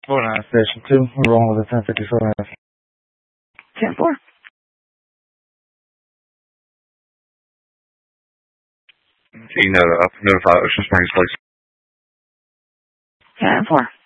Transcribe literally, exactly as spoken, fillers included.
four nine Station two. We're rolling with a ten fifty-five. ten four. You know, uh, notify Ocean Springs Police. ten four.